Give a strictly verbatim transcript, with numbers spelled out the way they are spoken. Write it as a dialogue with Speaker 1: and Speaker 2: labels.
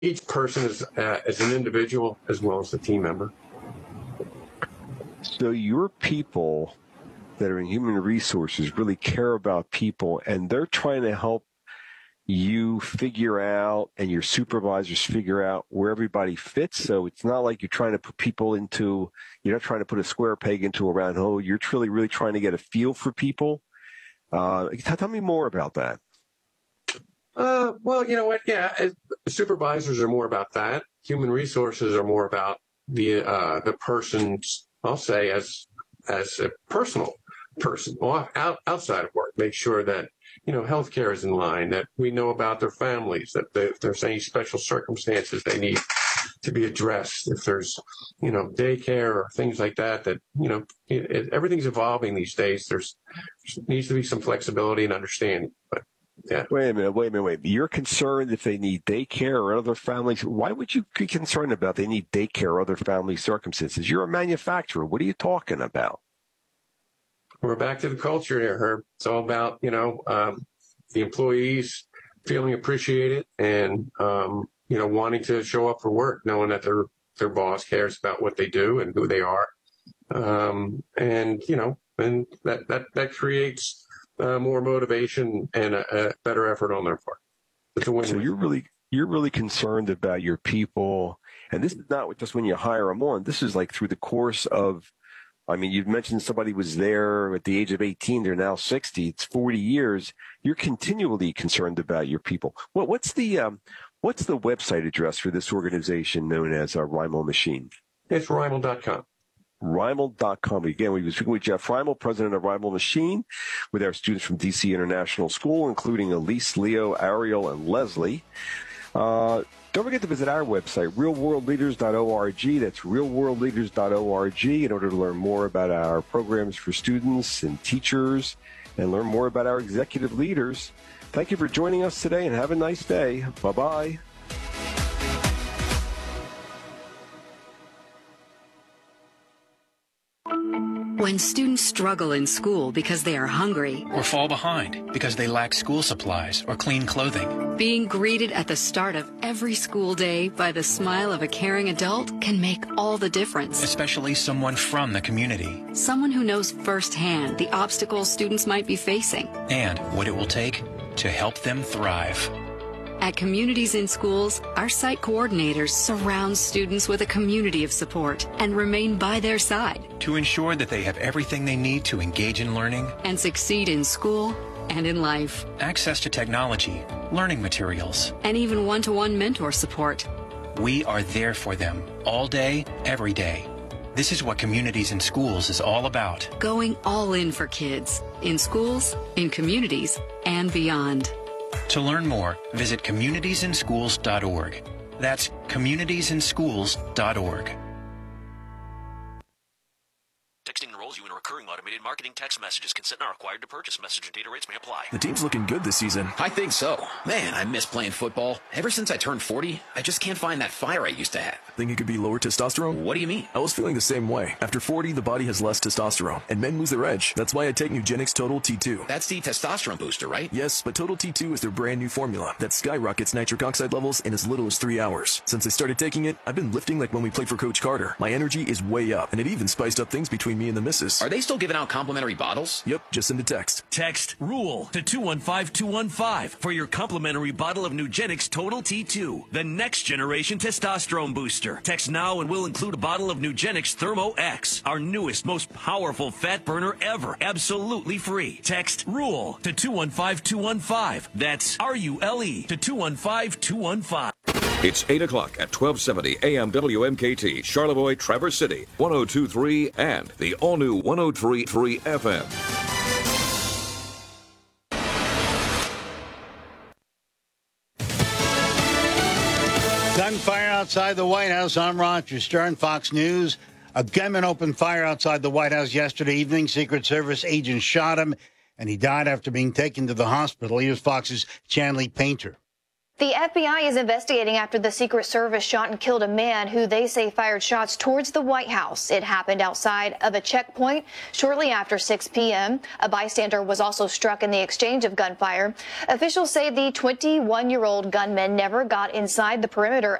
Speaker 1: each person is uh, as an individual as well as a team member.
Speaker 2: So your people that are in human resources really care about people, and they're trying to help you figure out and your supervisors figure out where everybody fits. So it's not like you're trying to put people into, you're not trying to put a square peg into a round hole. You're truly, really trying to get a feel for people. Uh, tell me more about that.
Speaker 1: Uh, well, you know what? Yeah, as, supervisors are more about that. Human resources are more about the uh, the person's, I'll say, as as a personal person, well, out, outside of work. Make sure that, you know, healthcare is in line, that we know about their families, that they, if there's any special circumstances they need to be addressed, if there's, you know, daycare or things like that, that, you know, it, it, everything's evolving these days. There's needs to be some flexibility and understanding, but yeah.
Speaker 2: Wait a minute, wait a minute, wait. You're concerned if they need daycare or other families. Why would you be concerned about they need daycare or other family circumstances? You're a manufacturer. What are you talking about?
Speaker 1: We're back to the culture here, Herb. It's all about, you know, um, the employees feeling appreciated and, um, you know, wanting to show up for work, knowing that their their boss cares about what they do and who they are. Um, and, you know, and that, that, that creates uh, more motivation and a, a better effort on their part. It's a win-win.
Speaker 2: So you're really you're really concerned about your people, and this is not just when you hire them on. This is like through the course of, I mean, you've mentioned somebody was there at the age of eighteen. They're now sixty. It's forty years. You're continually concerned about your people. What, what's the um, what's the website address for this organization known as uh, Reimel Machine?
Speaker 1: It's Reimel dot com.
Speaker 2: Reimel dot com. Again, we were speaking with Jeff Reimel, president of Reimel Machine, with our students from D C International School, including Elise, Leo, Ariel, and Leslie. Uh, don't forget to visit our website, real world leaders dot org. That's real world leaders dot org in order to learn more about our programs for students and teachers and learn more about our executive leaders. Thank you for joining us today and have a nice day. Bye-bye.
Speaker 3: When students struggle in school because they are hungry
Speaker 4: or fall behind because they lack school supplies or clean clothing,
Speaker 3: being greeted at the start of every school day by the smile of a caring adult can make all the difference.
Speaker 4: Especially someone from the community.
Speaker 3: Someone who knows firsthand the obstacles students might be facing
Speaker 4: and what it will take to help them thrive.
Speaker 3: At Communities in Schools, our site coordinators surround students with a community of support and remain by their side
Speaker 4: to ensure that they have everything they need to engage in learning
Speaker 3: and succeed in school and in life.
Speaker 4: Access to technology, learning materials,
Speaker 3: and even one-to-one mentor support.
Speaker 4: We are there for them all day, every day. This is what Communities in Schools is all about.
Speaker 3: Going all in for kids, in schools, in communities, and beyond.
Speaker 4: To learn more, visit communities in schools dot org. That's communities in schools dot org.
Speaker 5: Texting enrolls you in recurring automated marketing text messages. Consent not required to purchase. Message and data rates may apply.
Speaker 6: The team's looking good this season.
Speaker 5: I think so. Man, I miss playing football. Ever since I turned forty, I just can't find that fire I used to have.
Speaker 6: Think it could be lower testosterone?
Speaker 5: What do you mean?
Speaker 6: I was feeling the same way. After forty, the body has less testosterone, and men lose their edge. That's why I take Nugenix Total T two.
Speaker 5: That's the testosterone booster, right?
Speaker 6: Yes, but Total T two is their brand new formula that skyrockets nitric oxide levels in as little as three hours. Since I started taking it, I've been lifting like when we played for Coach Carter. My energy is way up, and it even spiced up things between me and the missus.
Speaker 5: Are they still giving out complimentary bottles?
Speaker 6: Yep, just send a text.
Speaker 7: Text RULE to two one five two one five for your complimentary bottle of Nugenix Total T two, the next generation testosterone booster. Text now and we'll include a bottle of Nugenix Thermo X, our newest, most powerful fat burner ever, absolutely free. Text RULE to two one five two one five. That's R U L E to two one five two one five.
Speaker 8: It's eight o'clock at twelve seventy A M W M K T, Charlevoix, Traverse City, one oh two point three, and the all-new one oh three point three F M.
Speaker 9: Gunfire outside the White House. I'm Roger Stern, Fox News. A gunman opened fire outside the White House yesterday evening. Secret Service agents shot him, and he died after being taken to the hospital. Here's Fox's Chanley Painter.
Speaker 10: The F B I is investigating after the Secret Service shot and killed a man who they say fired shots towards the White House. It happened outside of a checkpoint shortly after six p m A bystander was also struck in the exchange of gunfire. Officials say the twenty-one-year-old gunman never got inside the perimeter